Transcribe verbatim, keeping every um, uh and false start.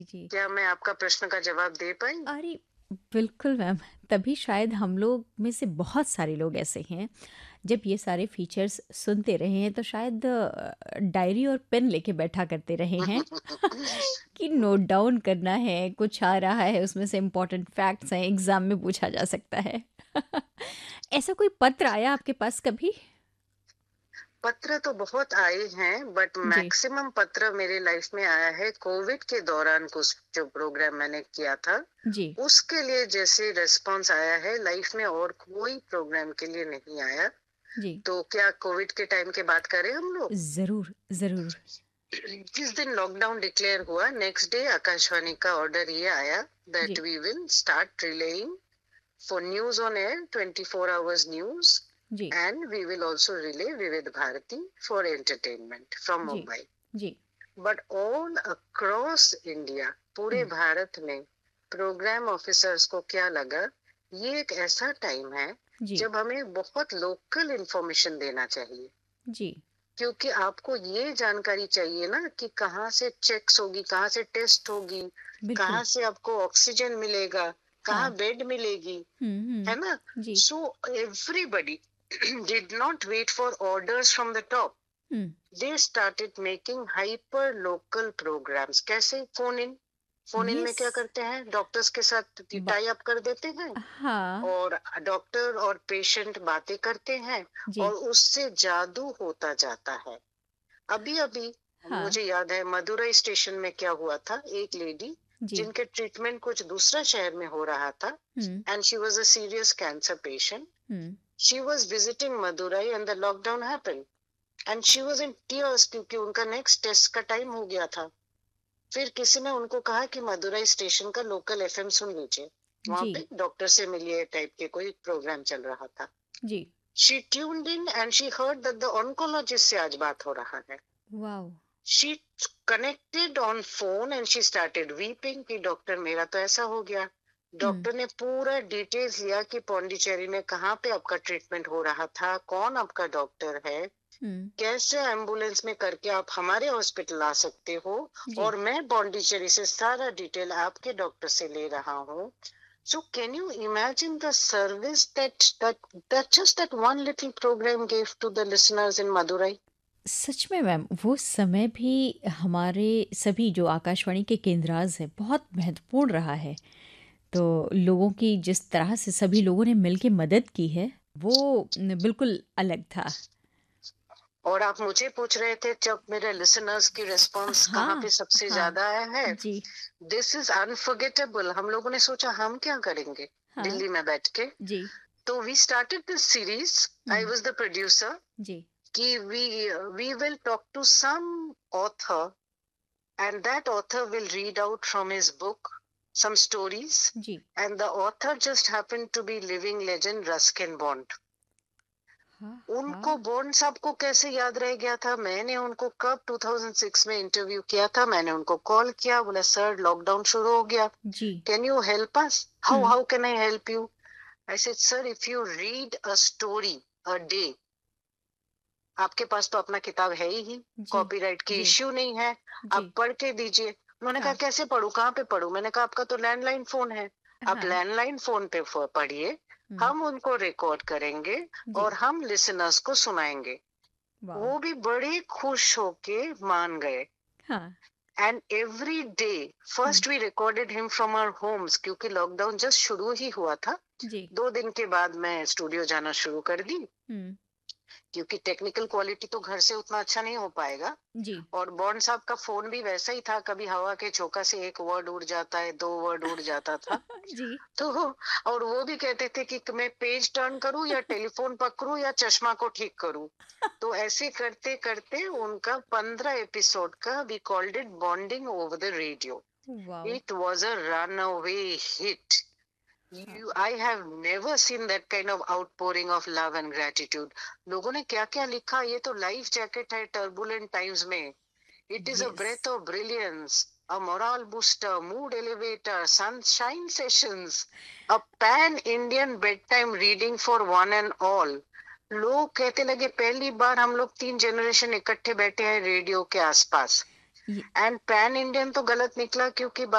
जी। क्या मैं आपका प्रश्न का जवाब दे पाई? अरे! बिल्कुल मैम, तभी शायद हम लोग में से बहुत सारे लोग ऐसे हैं, जब ये सारे फीचर्स सुनते रहे हैं तो शायद अ, डायरी और पेन लेके बैठा करते रहे हैं कि नोट डाउन करना है, कुछ आ रहा है उसमें से इम्पोर्टेंट फैक्ट्स हैं, एग्ज़ाम में पूछा जा सकता है। ऐसा कोई पत्र आया आपके पास कभी? पत्र तो बहुत आए हैं, बट जी, मैक्सिमम पत्र मेरे लाइफ में आया है कोविड के दौरान। कुछ जो प्रोग्राम मैंने किया था, जी, उसके लिए जैसे रिस्पांस आया है, लाइफ में और कोई प्रोग्राम के लिए नहीं आया। जी। तो क्या कोविड के टाइम की बात करें हम लोग? ज़रूर, ज़रूर। जिस दिन लॉकडाउन डिक्लेयर हुआ, नेक्स्ट डे आकाशवाणी का ऑर्डर ये आया that ji, we will start relying for news on air, twenty-four hours news, ji, and we will also relay Vivid Bharati for entertainment from ji, Mumbai. Ji. But all across India, पूरे हुँ, भारत में programme officers को क्या लगा, ये एक ऐसा time है जी, जब हमें बहुत लोकल इंफॉर्मेशन देना चाहिए। जी। क्योंकि आपको ये जानकारी चाहिए ना कि कहाँ से चेक्स होगी, कहाँ से टेस्ट होगी, बिल्कुल। कहाँ से आपको ऑक्सीजन मिलेगा, कहाँ हाँ। बेड मिलेगी, हुँ, है हुँ। ना? जी। So everybody did not wait for orders from the top. Hmm. They started making hyper local programs. कैसे? Phone in. फोन इन में यस। क्या करते हैं? डॉक्टर्स के साथ बा टाई अप कर देते हैं, हाँ। और डॉक्टर और पेशेंट बातें करते हैं, जी। और उससे जादू होता जाता है। अभी अभी हाँ। मुझे याद है, मदुरई स्टेशन में क्या हुआ था, एक लेडी जी। जिनके ट्रीटमेंट कुछ दूसरा शहर में हो रहा था, हुँ, and she was a serious cancer patient. Hmm. She was visiting Madurai and the lockdown happened. And she was in tears क्योंकि उनका नेक्स्ट टेस्ट का टाइम हो गया था। फिर किसी ने उनको कहा कि मदुरई स्टेशन का लोकल एफएम सुन लीजिए। वहां जी, पे डॉक्टर से मिलिए टाइप के कोई प्रोग्राम चल रहा था। जी। She tuned in and she heard that the oncologist से आज बात हो रहा है। Wow! She connected on phone and she started weeping कि डॉक्टर मेरा तो ऐसा हो गया। हुँ, डॉक्टर ने पूरा डिटेल्स लिया कि पौंडीचेरी में कहाँ पे आपका ट्रीटमेंट हो रहा था, कौन आपका डॉक्टर है, हुँ। कैसे एम्बुलेंस में करके आप हमारे हॉस्पिटल आ सकते हो, जी। और मैं पौंडीचेरी से सारा डिटेल आपके डॉक्टर से ले रहा हूँ। So can you imagine the service that that that just that one little program gave to the listeners in Madurai? सच में मैम, वो समय भी हमारे सभी जो आकाशवाणी के केंद्राज़ हैं, बहुत महत्वपूर्ण रहा है। तो लोगों की जिस तरह से सभी लोगों ने मिल के मदद की है, वो न बिल्कुल अलग था। और आप मुझे पूछ रहे थे जब मेरे लिसनर्स की रिस्पांस कहाँ पे हाँ, सबसे हाँ। ज्यादा आया है। जी, दिस इज अनफॉरगेटेबल। हम लोगों ने सोचा हम क्या करेंगे हाँ। दिल्ली में बैठ के। जी। तो we started this series. I hmm. Was the producer जी, कि we we will talk to some author, and that author will read out from his book some stories, ji. and the author just happened to be living legend Ruskin Bond. हाँ, उनको हाँ। Bond साहब को कैसे याद रह गया था? मैंने उनको कब दो हज़ार छह में इंटरव्यू किया था, मैंने उनको कॉल किया, बोला सर लॉकडाउन शुरू हो गया, जी। Can you help us? How hmm. How can I help you? I said sir if you read a story a day, आपके पास तो अपना किताब है ही, जी, कॉपीराइट की जी, इश्यू नहीं है, जी। आप पढ़ के दीजिए। उन्होंने कहा हाँ, कैसे पढूं, कहाँ पे पढूं? मैंने कहा आपका तो लैंडलाइन फोन है, आप हाँ। लैंडलाइन फोन पे फ- पढ़िए, हुँ। हम उनको रिकॉर्ड करेंगे और जी, हम लिसनर्स को सुनाएंगे। वॉव! वो भी बड़े खुश होके मान गए। हाँ। And every day hmm. First we recorded him from our Holmes, क्योंकि लॉकडाउन जस्ट शुरू ही हुआ था। जी। दो दिन के बाद मैं स्टूडियो जाना शुरू कर दी, हुँ। क्योंकि टेक्निकल क्वालिटी तो घर से उतना अच्छा नहीं हो पाएगा। जी। और बॉन्ड साहब का फोन भी वैसा ही था, कभी हवा के झोंका से एक वर्ड उड़ जाता है, दो वर्ड उड़ जाता था। जी। तो और वो भी कहते थे कि मैं पेज टर्न करूं या टेलीफोन पकड़ूं या चश्मा को ठीक करूं। तो ऐसे करते करते उनका पंद्रह एपिसोड का we called it bonding over the radio. Wow! It was a run away hit. हाँ। You, I have never seen that kind of outpouring of love and gratitude. लोगों ने क्या क्या लिखा, ये तो लाइफ जैकेट है टर्बुलेंट टाइम्स में। It is a yes. breath of brilliance, a morale booster, mood elevator, sunshine sessions, a pan-Indian bedtime reading for one and all. लोग कहते लगे पहली बार हम लोग तीन जनरेशन इकट्ठे बैठे हैं रेडियो के आसपास। ये एंड पैन इंडियन तो गलत निकला, क्योंकि